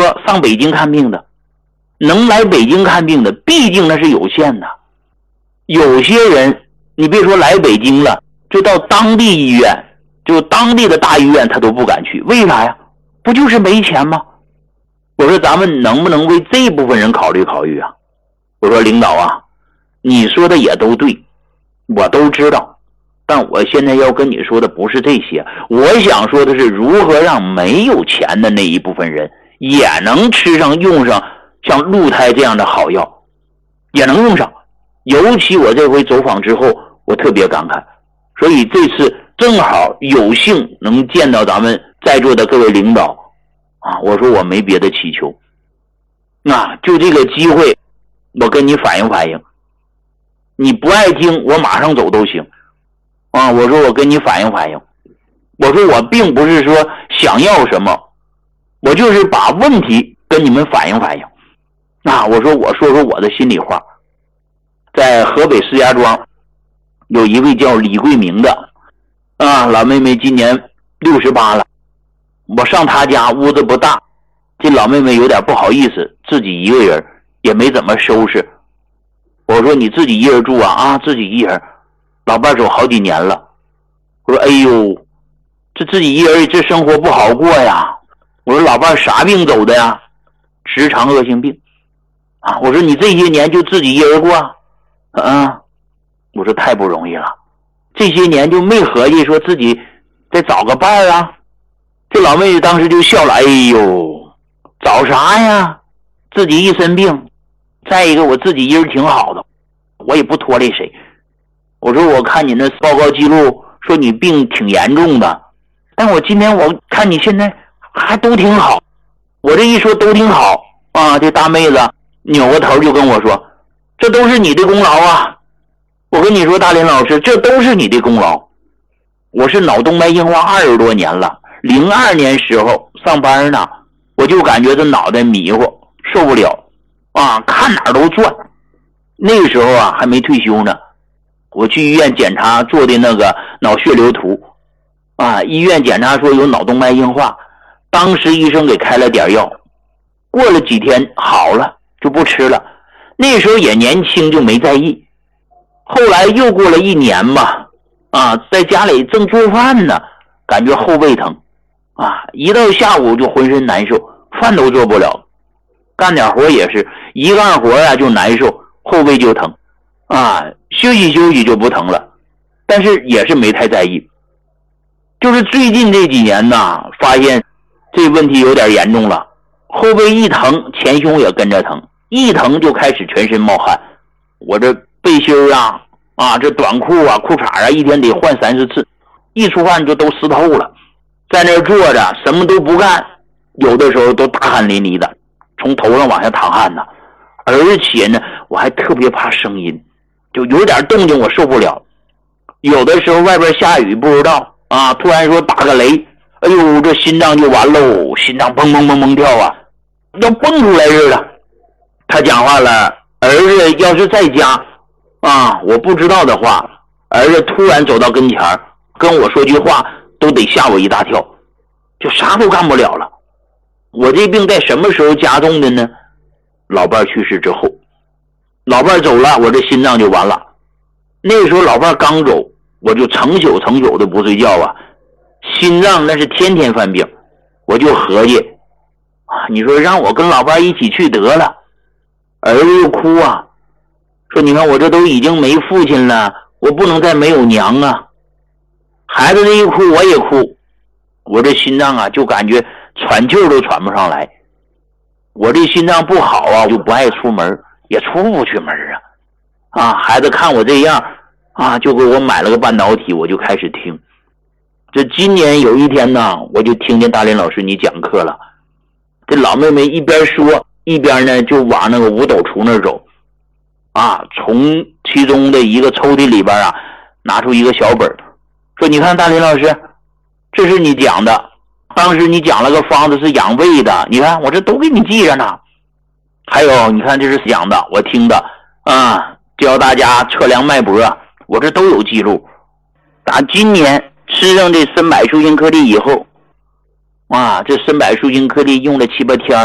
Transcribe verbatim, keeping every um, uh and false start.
上北京看病的，能来北京看病的毕竟那是有限的。有些人你别说来北京了，就到当地医院，就当地的大医院他都不敢去，为啥呀？不就是没钱吗？我说咱们能不能为这部分人考虑考虑啊？我说领导啊，你说的也都对，我都知道，但我现在要跟你说的不是这些，我想说的是如何让没有钱的那一部分人也能吃上用上像鹿胎这样的好药，也能用上。尤其我这回走访之后，我特别感慨，所以这次正好有幸能见到咱们在座的各位领导啊，我说我没别的祈求，那就这个机会我跟你反映反映，你不爱听我马上走都行啊。我说我跟你反映反映，我说我并不是说想要什么，我就是把问题跟你们反映反映啊。我说我说说我的心里话。在河北石家庄有一位叫李桂明的啊，老妹妹今年六十八了，我上她家，屋子不大，这老妹妹有点不好意思，自己一个人也没怎么收拾。我说你自己一人住啊？啊，自己一人。老伴走好几年了。我说哎呦，这自己一人这生活不好过呀。我说老伴啥病走的呀？直肠恶性病啊。我说你这些年就自己一人过啊？嗯，我说太不容易了，这些年就没合计说自己再找个伴儿啊。这老妹子当时就笑了，哎呦，找啥呀？自己一身病，再一个我自己一人挺好的，我也不拖累谁。我说我看你那报告记录说你病挺严重的，但我今天我看你现在还都挺好。我这一说都挺好啊，这大妹子扭过头就跟我说，这都是你的功劳啊。我跟你说大林老师，这都是你的功劳。我是脑动脉硬化二十多年了，零二年时候上班呢，我就感觉这脑袋迷糊受不了啊，看哪儿都转。那个时候啊还没退休呢，我去医院检查做的那个脑血流图啊，医院检查说有脑动脉硬化，当时医生给开了点药，过了几天好了就不吃了。那时候也年轻就没在意，后来又过了一年吧，啊，在家里正做饭呢，感觉后背疼啊，一到下午就浑身难受，饭都做不了，干点活也是一干活啊就难受，后背就疼啊，休息休息就不疼了，但是也是没太在意。就是最近这几年呢，发现这问题有点严重了，后背一疼前胸也跟着疼，一疼就开始全身冒汗，我这背心啊啊这短裤啊裤衩啊一天得换三四次，一出汗就都湿透了，在那坐着什么都不干，有的时候都大汗淋漓的，从头上往下淌汗呢。而且呢我还特别怕声音，就有点动静我受不了，有的时候外边下雨不知道啊，突然说打个雷，哎呦这心脏就完喽，心脏砰砰砰砰跳啊，要蹦出来似的。他讲话了，儿子要是在家啊，我不知道的话，儿子突然走到跟前跟我说句话都得吓我一大跳，就啥都干不了了。我这病在什么时候加重的呢？老伴去世之后，老伴走了，我这心脏就完了。那时候老伴刚走，我就成宿成宿的不睡觉啊，心脏那是天天犯病。我就合计啊，你说让我跟老伴一起去得了，儿子又哭啊，说你看我这都已经没父亲了，我不能再没有娘啊。孩子这一哭我也哭，我这心脏啊就感觉喘气都喘不上来。我这心脏不好啊，就不爱出门，也出不去门啊。啊，孩子看我这样啊，就给我买了个半导体，我就开始听。这今年有一天呢，我就听见大林老师你讲课了，这老妹妹一边说一边呢就往那个五斗橱那儿走啊，从其中的一个抽屉里边啊拿出一个小本，说你看大林老师，这是你讲的，当时你讲了个方子是养胃的，你看我这都给你记着呢。还有你看这是讲的，我听的啊，教大家测量脉搏，我这都有记录。打今年吃上这参柏舒筋颗粒以后啊，这参柏舒筋颗粒用了七八天